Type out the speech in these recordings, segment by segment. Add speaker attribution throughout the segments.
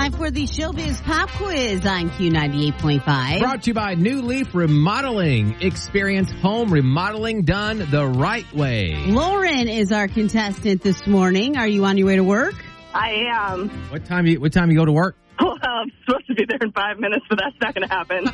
Speaker 1: time for the Showbiz Pop Quiz on Q98.5.
Speaker 2: Brought to you by New Leaf Remodeling. Experience home remodeling done the right way.
Speaker 1: Lauren is our contestant this morning. Are you on your way to work?
Speaker 3: I am.
Speaker 2: What time you go to work?
Speaker 3: Well, I'm supposed to be there in 5 minutes, but that's not going to happen.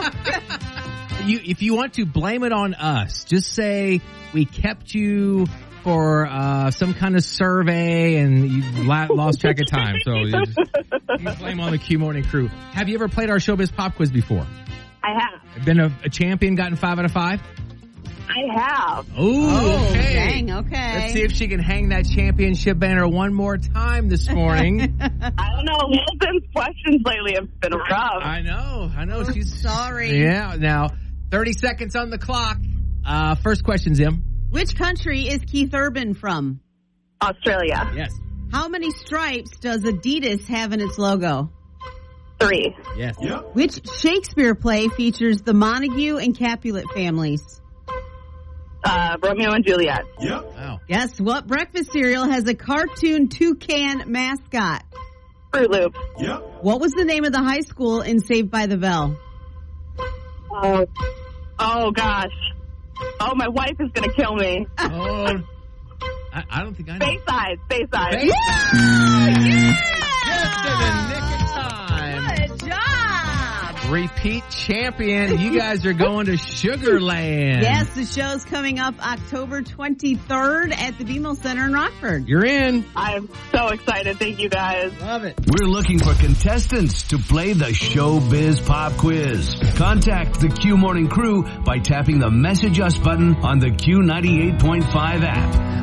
Speaker 2: If you want to blame it on us, just say we kept you for some kind of survey and you lost track of time. So you blame on the Q Morning Crew. Have you ever played our Showbiz Pop Quiz before?
Speaker 3: I have.
Speaker 2: Been a champion, gotten 5 out of 5?
Speaker 3: I have.
Speaker 2: Oh, okay.
Speaker 1: Dang, okay.
Speaker 2: Let's see if she can hang that championship banner one more time this morning.
Speaker 3: I don't know. Wilson's questions lately have been rough.
Speaker 2: I know. She's
Speaker 1: sorry.
Speaker 2: Yeah. Now, 30 seconds on the clock. First question, Zim.
Speaker 1: Which country is Keith Urban from?
Speaker 3: Australia.
Speaker 2: Yes.
Speaker 1: How many stripes does Adidas have in its logo?
Speaker 3: 3.
Speaker 2: Yes.
Speaker 4: Yep.
Speaker 1: Which Shakespeare play features the Montague and Capulet families?
Speaker 3: Romeo and Juliet.
Speaker 4: Yep.
Speaker 2: Wow.
Speaker 1: Guess what breakfast cereal has a cartoon toucan mascot?
Speaker 3: Fruit Loop.
Speaker 4: Yep.
Speaker 1: What was the name of the high school in Saved by the Bell?
Speaker 3: Oh, gosh. Oh, my wife is going to kill me.
Speaker 2: Oh, I don't think I know.
Speaker 3: Bayside.
Speaker 2: Bayside. Just in the nick of time.
Speaker 1: Good job!
Speaker 2: Repeat champion. You guys are going to Sugarland.
Speaker 1: Yes, the show's coming up October 23rd at the BMO Center in Rockford.
Speaker 2: You're in.
Speaker 3: I'm so excited. Thank you, guys.
Speaker 2: Love it.
Speaker 5: We're looking for contestants to play the Showbiz Pop Quiz. Contact the Q Morning Crew by tapping the Message Us button on the Q98.5 app.